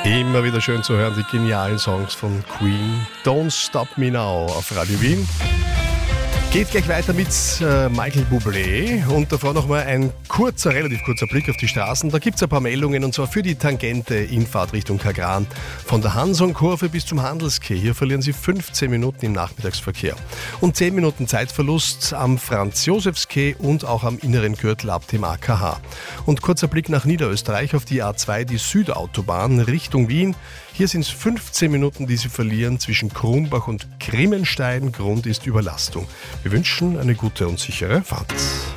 Immer wieder schön zu hören, die genialen Songs von Queen. Don't Stop Me Now auf Radio Wien. Geht gleich weiter mit Michael Bublé und davor nochmal ein relativ kurzer Blick auf die Straßen. Da gibt es ein paar Meldungen und zwar für die Tangente in Fahrtrichtung Kagran. Von der Hanson-Kurve bis zum Handelskeh. Hier verlieren Sie 15 Minuten im Nachmittagsverkehr. Und 10 Minuten Zeitverlust am Franz-Josefs-Quai und auch am inneren Gürtel ab dem AKH. Und kurzer Blick nach Niederösterreich auf die A2, die Südautobahn Richtung Wien. Hier sind es 15 Minuten, die Sie verlieren zwischen Krumbach und Grimmenstein. Grund ist Überlastung. Wir wünschen eine gute und sichere Fahrt.